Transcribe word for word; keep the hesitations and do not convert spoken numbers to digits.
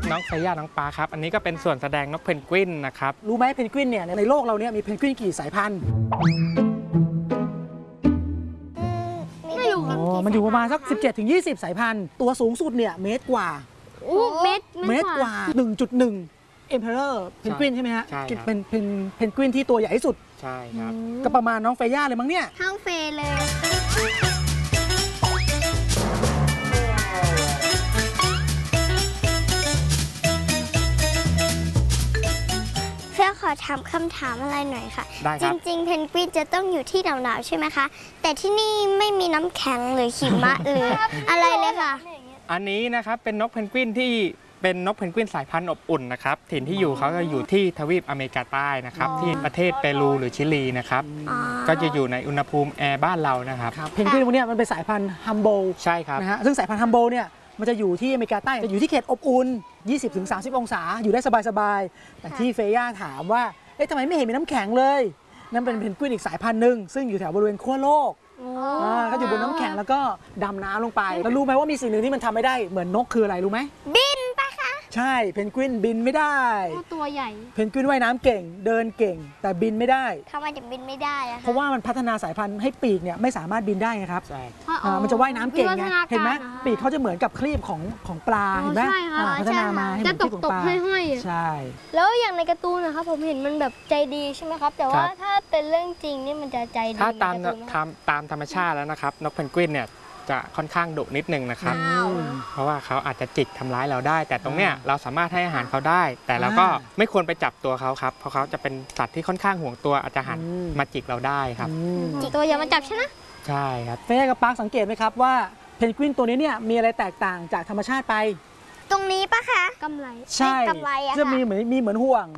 น้องเฟย่าน้องปาครับอันนี้ก็เป็นส่วนแสดงนกเพนกวินนะครับรู้ไหมเพนกวินเนี่ยในโลกเราเนี่ยมีเพนกวินกี่สายพันธุ์ไม่รู้ครับมันอยู่ประมาณสัก สิบเจ็ดถึงยี่สิบ สายพันธุ์ตัวสูงสุดเนี่ยเมตรกว่าอู้เม็ดเมตรกว่า หนึ่งจุดหนึ่ง Emperor เพนกวินใช่ไหมฮะใช่ครับเป็นเพนเพนกวินที่ตัวใหญ่ที่สุดใช่ครับก็ประมาณน้องเฟย่าเลยมั้งเนี่ยเท่าเฟเลย เพื่อขอถามคำถามอะไรหน่อยค่ะได้คจรับริงๆเพนกวินจะต้องอยู่ที่หนาวๆใช่ไหมคะ แต่ที่นี่ไม่มีน้ำแข็งหรือหิมะ หรืออะไรเลยค่ะอันนี้นะครับเป็นนกเพนกวินที่เป็นนกเพนกวินสายพันธุ์อบอุ่นนะครับถิ่นที่อยู่เขาจะอยู่ที่ทวีปอเมริกาใต้นะครับที่ประเทศเปรูหรือชิลีนะครับก็จะอยู่ในอุณหภูมิแอร์บ้านเรานะครับเพนกวินพวกเนี้ยมันเป็นสายพันธุ์ฮัมโบลใช่ครับนะฮะซึ่งสายพันธุ์ฮัมโบลเนี่ยมันจะอยู่ที่อเมริกาใต้จะอยู่ที่เขตอบอุ่น ยี่สิบถึงสามสิบ องศาอยู่ได้สบายๆแต่ที่เฟย่าถามว่าเอ๊ะทำไมไม่เห็นมีน้ำแข็งเลยนั่นเป็นเพนกวินอีกสายพันธุ์หนึ่งซึ่งอยู่แถวบริเวณขั้วโลกอ่าก็อยู่บนน้ำแข็งแล้วก็ดำน้ำลงไปแล้วรู้ไหมว่ามีสิ่งหนึ่งที่มันทำไม่ได้เหมือนนกคืออะไรรู้ไหมบินปะคะใช่เพนกวินบินไม่ได้ตัวใหญ่เพนกวินว่ายน้ำเก่งเดินเก่ง แต่บินไม่ได้ทำไมถึงบินไม่ได้อะเพราะว่ามันพัฒนาสายพันธุ์ให้ปีกเนี่ยไม่สามารถบินได้ไงครับใช่อ่ามันจะว่ายน้ำเก่งไงเห็นไหมปีกเขาจะเหมือนกับครีบของของปลาเห็นไหมอ่าพัฒนามาให้เหมือนครีบของปลาใช่แล้วอย่างในการ์ตูนนะครับผมเห็นมันแบบใจดีใช่ไหมครับ แต่ว่าถ้าเป็นเรื่องจริงนี่มันจะใจดีถ้าตามในการ์ตูนไหมตามตามธรรมชาติแล้วนะครับนกเพนกวินเนี่ยจะค่อนข้างดุนิดนึงนะครับอ้าวเพราะว่าเขาอาจจะจิกทำร้ายเราได้ แต่ตรงเนี้ยเราสามารถให้อาหารเขาได้ แต่เราก็ไม่ควรไปจับตัวเขาครับเพราะเขาจะเป็นสัตว์ที่ค่อนข้างห่วงตัวอาจจะหันมาจิกเราได้ครับจิกตัวอย่ามาจับฉันนะใช่ครับเฟย่ากับปาร์คสังเกตไหมครับว่าเพนกวินตัวนี้เนี่ยมีอะไรแตกต่างจากธรรมชาติไปตรงนี้ปะคะกำไรใช่กำไรอะจะค่ะมีเหมือนมีเหมือนห่วง